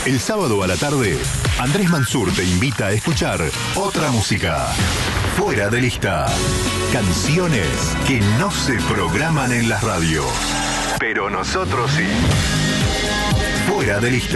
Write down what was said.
El sábado a la tarde, Andrés Mansur te invita a escuchar otra música. Fuera de lista. Canciones que no se programan en las radios. Pero nosotros sí. Fuera de lista.